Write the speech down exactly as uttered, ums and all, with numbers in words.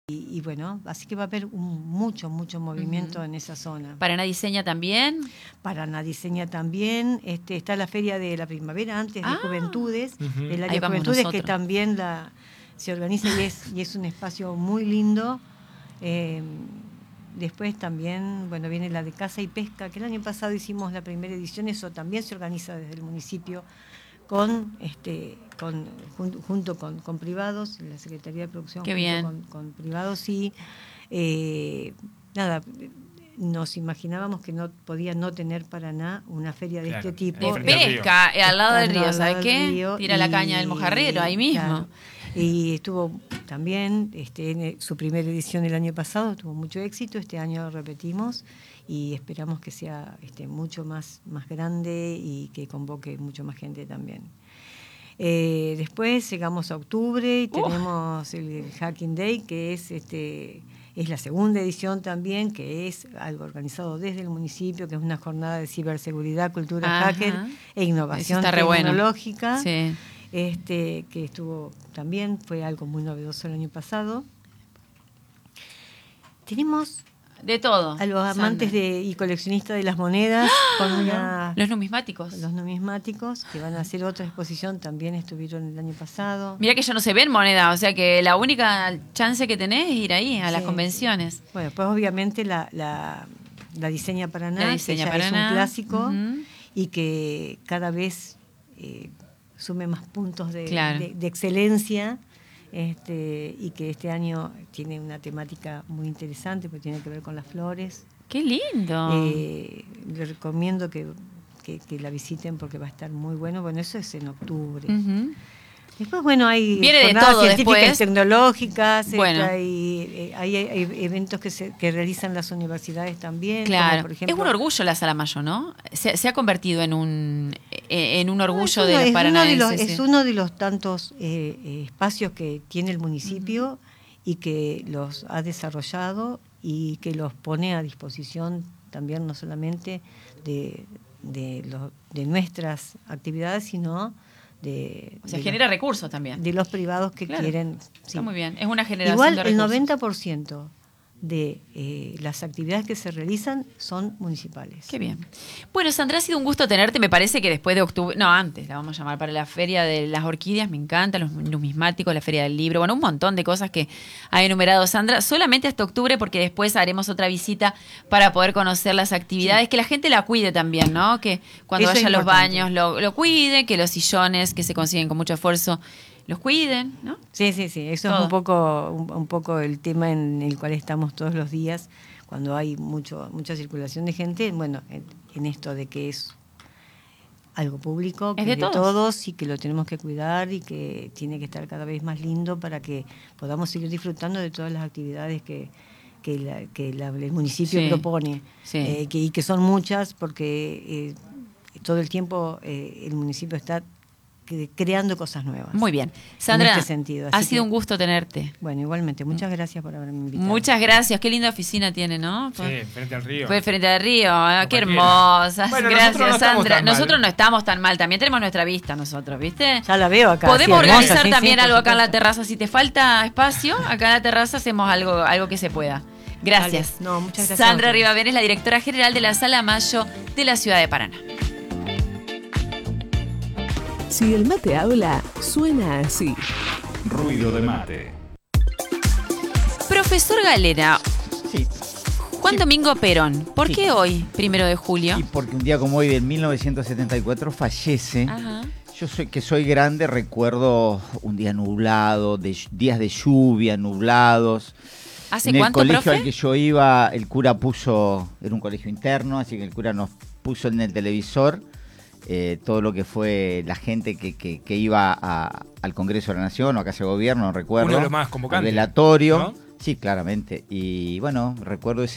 Y, y bueno, así que va a haber un, mucho, mucho movimiento uh-huh. en esa zona. ¿Paraná Diseña también? Paraná Diseña también. Este, está la Feria de la Primavera antes ah, de Juventudes, uh-huh. el área de Juventudes nosotros. que también la, se organiza y es, y es un espacio muy lindo. Eh, después también, bueno, viene la de Caza y Pesca, que el año pasado hicimos la primera edición, eso también se organiza desde el municipio. Con este con junto, junto con, con privados, la Secretaría de Producción Qué junto bien. Con, con privados y eh, nada, nos imaginábamos que no podía no tener Paraná una feria de claro, este tipo. De pesca, al lado del río, ¿sabes qué? Río, Tira y, la caña del mojarrero, ahí mismo. Claro, y estuvo también este, en su primera edición el año pasado, tuvo mucho éxito, este año lo repetimos y esperamos que sea este, mucho más, más grande y que convoque mucho más gente también. Eh, después llegamos a octubre y tenemos uh. el Hacking Day, que es este es la segunda edición también, que es algo organizado desde el municipio, que es una jornada de ciberseguridad, cultura Ajá. hacker e innovación tecnológica, bueno. sí. este, que estuvo también, fue algo muy novedoso el año pasado. Tenemos de todo. A los amantes de, y coleccionistas de las monedas. ¡Ah! Con una, los numismáticos. Los numismáticos, que van a hacer otra exposición, también estuvieron el año pasado. Mira que ya no se ven monedas, o sea que la única chance que tenés es ir ahí, a sí, las convenciones. Sí. Bueno, pues obviamente la, la, la Diseña Paraná, la Diseña que ya Paraná. es un clásico Uh-huh. y que cada vez eh, sume más puntos de, claro. de, de excelencia. Este, y que este año tiene una temática muy interesante porque tiene que ver con las flores. ¡Qué lindo! Eh, les recomiendo que, que, que la visiten porque va a estar muy bueno. Bueno, eso es en octubre. Uh-huh. Después, bueno, hay Viene de todo científicas después. tecnológicas, bueno. este, hay, eh, hay, hay eventos que se que realizan las universidades también. Claro, como por ejemplo, es un orgullo la Sala Mayo, ¿no? Se, se ha convertido en un en un orgullo no, es uno, de los paranaenses. Uno de los, es uno de los tantos eh, eh, espacios que tiene el municipio uh-huh. y que los ha desarrollado y que los pone a disposición también no solamente de, de, los, de nuestras actividades, sino de, o sea, de genera los, recursos también. De los privados que claro. quieren. Sí. Está muy bien, es una generación Igual, de recursos. Igual el noventa por ciento de eh, las actividades que se realizan son municipales. Qué bien. Bueno, Sandra, ha sido un gusto tenerte. Me parece que después de octubre, no, antes, la vamos a llamar para la Feria de las Orquídeas, me encanta, los numismáticos, la Feria del Libro, bueno, un montón de cosas que ha enumerado Sandra, solamente hasta octubre, porque después haremos otra visita para poder conocer las actividades, sí. que la gente la cuide también, ¿no? Que cuando Eso vaya a los importante. baños lo, lo cuide, que los sillones que se consiguen con mucho esfuerzo los cuiden, ¿no? Sí, sí, sí. Eso Todo. es un poco, un, un poco el tema en el cual estamos todos los días, cuando hay mucho, mucha circulación de gente. Bueno, en, en esto de que es algo público, que es de, es de todos. todos y que lo tenemos que cuidar y que tiene que estar cada vez más lindo para que podamos seguir disfrutando de todas las actividades que, que, la, que la, el municipio sí. propone. Sí. Eh, que, y que son muchas porque eh, todo el tiempo eh, el municipio está creando cosas nuevas. Muy bien. Sandra, en este sentido. ha Así sido que, un gusto tenerte. Bueno, igualmente. Muchas gracias por haberme invitado. Muchas gracias. Qué linda oficina tiene, ¿no? Sí, frente al río. Fue frente al río. Ah, qué hermosa. Bueno, gracias, nosotros no Sandra. Nosotros mal. no estamos tan mal. También tenemos nuestra vista nosotros, ¿viste? Ya la veo acá. Podemos sí, organizar hermosa, sí, también sí, algo acá en la supuesto. terraza. Si te falta espacio, acá en la terraza hacemos algo, algo que se pueda. Gracias. Vale. No, muchas gracias. Sandra Rivadeneira es la directora general de la Sala Mayo de la ciudad de Paraná. Si el mate habla, suena así. Ruido de mate. Profesor Galera. Sí. Juan sí. Domingo Perón. ¿Por sí. qué hoy, primero de julio? Y porque un día como hoy, de mil novecientos setenta y cuatro, fallece. Ajá. Yo soy que soy grande, recuerdo un día nublado, de, días de lluvia, nublados. ¿Hace en el cuánto, colegio profe? al que yo iba, el cura puso, era un colegio interno, así que el cura nos puso en el televisor eh, todo lo que fue la gente que, que, que iba a, al Congreso de la Nación o a Casa de Gobierno, no recuerdo. Uno de los más convocantes, al velatorio. ¿no? Sí, claramente. Y bueno, recuerdo ese